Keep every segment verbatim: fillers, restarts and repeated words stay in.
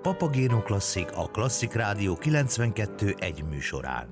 Papagéno Klasszik a Klasszik Rádió kilencvenkettő egy műsorán.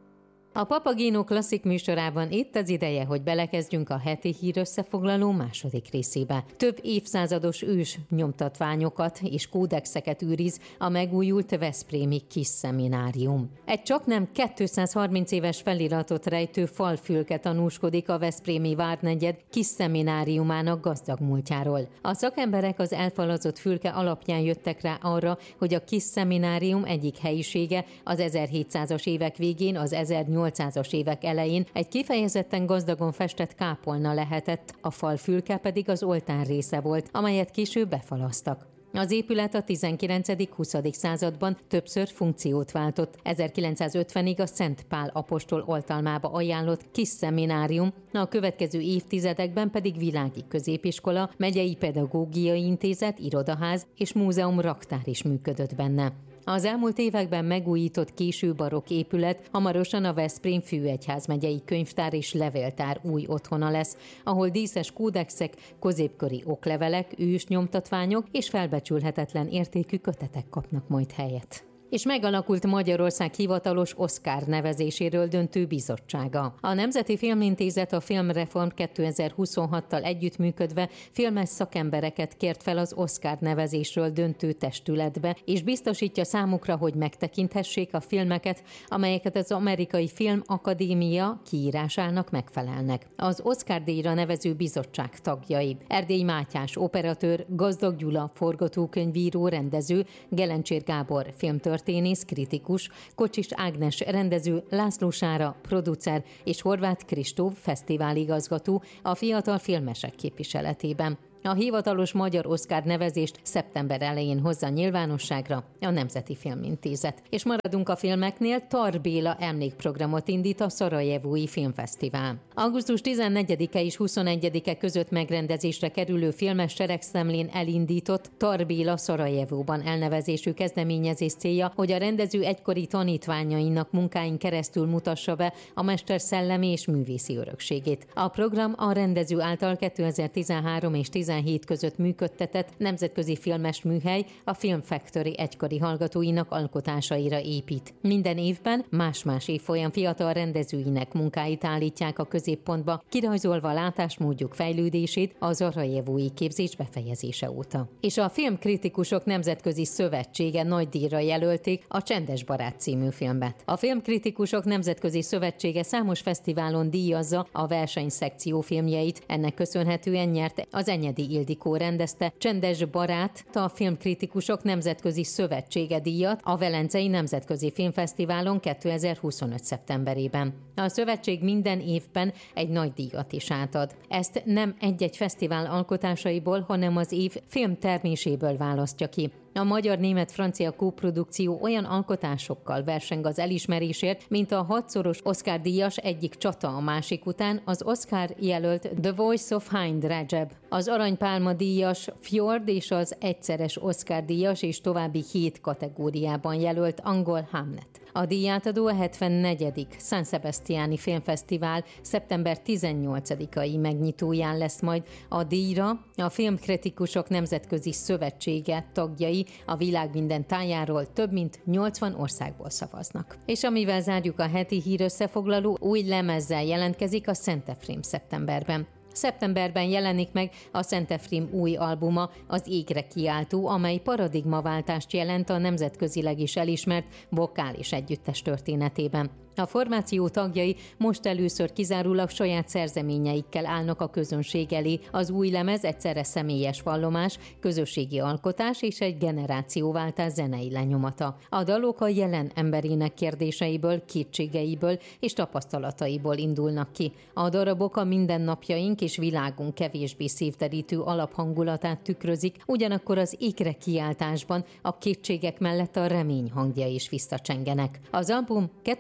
A Papagéno Klasszik műsorában itt az ideje, hogy belekezdjünk a heti hírösszefoglaló második részébe. Több évszázados ős nyomtatványokat és kódexeket őriz a megújult veszprémi kis szeminárium. Egy csaknem kétszázharminc éves feliratot rejtő falfülke tanúskodik a veszprémi várnegyed kis szemináriumának gazdag múltjáról. A szakemberek az elfalazott fülke alapján jöttek rá arra, hogy a kis szeminárium egyik helyisége az ezerhétszázas évek végén, az ezernyolcszázas évek elején egy kifejezetten gazdagon festett kápolna lehetett, a falfülke pedig az oltár része volt, amelyet később befalaztak. Az épület a tizenkilencedik-huszadik században többször funkciót váltott. ezerkilencszázötvenig a Szent Pál apostol oltalmába ajánlott kis szeminárium, a következő évtizedekben pedig világi középiskola, megyei pedagógiai intézet, irodaház és múzeum raktár is működött benne. Az elmúlt években megújított késő barokk épület hamarosan a Veszprém főegyházmegyei könyvtár és levéltár új otthona lesz, ahol díszes kódexek, középkori oklevelek, ősnyomtatványok és felbecsülhetetlen értékű kötetek kapnak majd helyet. És megalakult Magyarország hivatalos Oscar nevezéséről döntő bizottsága. A Nemzeti Filmintézet a Filmreform kétezer-huszonhattal együttműködve filmes szakembereket kért fel az Oscar nevezésről döntő testületbe, és biztosítja számukra, hogy megtekinthessék a filmeket, amelyeket az Amerikai Film Akadémia kiírásának megfelelnek. Az Oscar díjra nevező bizottság tagjai: Erdély Mátyás operatőr, Gazdag Gyula forgatókönyvíró, rendező, Gelencsér Gábor filmtörténész, történész, kritikus, Kocsis Ágnes rendező, László Sára producer és Horváth Kristóf fesztiváligazgató a fiatal filmesek képviseletében. A hivatalos magyar Oscar nevezést szeptember elején hozza nyilvánosságra a Nemzeti Filmintézet. És maradunk a filmeknél, Tar Béla emlékprogramot indít a Szarajevói Filmfesztivál. augusztus tizennegyedike és huszonegyedike között megrendezésre kerülő filmes seregszemlén elindított Tar Béla Szarajevóban elnevezésű kezdeményezés célja, hogy a rendező egykori tanítványainak munkáin keresztül mutassa be a mester szellemi és művészi örökségét. A program a rendező által kétezer-tizenhárom és tizenhét között működtetett nemzetközi filmes műhely, a Film Factory egykori hallgatóinak alkotásaira épít. Minden évben más-más évfolyam fiatal rendezőinek munkáit állítják a középpontba, kirajzolva látásmódjuk fejlődését a Szarajevói képzés befejezése óta. És a Filmkritikusok Nemzetközi Szövetsége nagy díjra jelölték a Csendes barát című filmet. A Filmkritikusok Nemzetközi Szövetsége számos fesztiválon díjazza a versenyszekció filmjeit, ennek köszönhetően nyert az Enyedi Ildikó rendezte Csendes barát a Filmkritikusok Nemzetközi Szövetsége díjat a Velencei Nemzetközi Filmfesztiválon kétezer-huszonöt szeptemberében. A szövetség minden évben egy nagy díjat is átad. Ezt nem egy-egy fesztivál alkotásaiból, hanem az év filmterméséből választja ki. A magyar-német-francia kóprodukció olyan alkotásokkal verseng az elismerésért, mint a hatszoros Oscar-díjas Egyik csata a másik után, az Oscar jelölt The Voice of Hind Rajab, az Aranypálma díjas Fjord és az egyszeres Oscar-díjas és további hét kategóriában jelölt angol Hamnet. A díjátadó a hetvennegyedik San Sebastiani Filmfesztivál szeptember tizennyolcadikai megnyitóján lesz majd. A díjra a Filmkritikusok Nemzetközi Szövetsége tagjai a világ minden tájáról több mint nyolcvan országból szavaznak. És amivel zárjuk a heti hírösszefoglaló, új lemezzel jelentkezik a Szent Efrém szeptemberben. Szeptemberben jelenik meg a Szent Efrém új albuma, az Égre kiáltó, amely paradigmaváltást jelent a nemzetközileg is elismert vokális együttes történetében. A formáció tagjai most először kizárólag saját szerzeményeikkel állnak a közönség elé. Az új lemez egyszerre személyes vallomás, közösségi alkotás és egy generációváltás zenei lenyomata. A dalok a jelen emberének kérdéseiből, kétségeiből és tapasztalataiból indulnak ki. A darabok a mindennapjaink és világunk kevésbé szívderítő alaphangulatát tükrözik, ugyanakkor az Égre kiáltásban a kétségek mellett a remény hangja is visszacsengenek. Az album kétezer-huszonkettő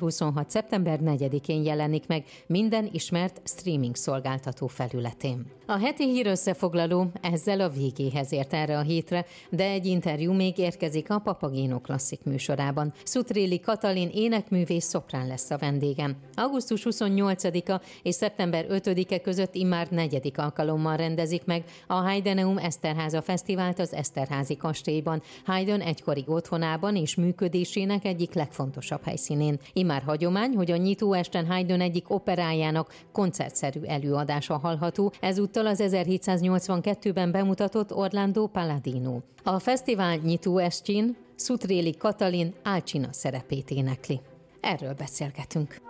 kétezer-huszonhat. szeptember negyedikén jelenik meg minden ismert streaming szolgáltató felületén. A heti hírösszefoglaló ezzel a végéhez ért erre a hétre, de egy interjú még érkezik a Papageno Klasszik műsorában. Szuthréli Katalin énekművész szoprán lesz a vendégem. augusztus huszonnyolcadika és szeptember ötödike között immár negyedik alkalommal rendezik meg a Heideneum Eszterháza Fesztivált az Eszterházi kastélyban, Haydn egykori otthonában és működésének egyik legfontosabb helyszínén. Immár hagyomány, hogy a nyitóesten Haydn egyik operájának koncertszerű előadása hallható, ezúttal az ezerhétszáznyolcvankettőben bemutatott Orlando Palladino. A fesztivál nyitóestjén Szuthréli Katalin Alcina szerepét énekli. Erről beszélgetünk.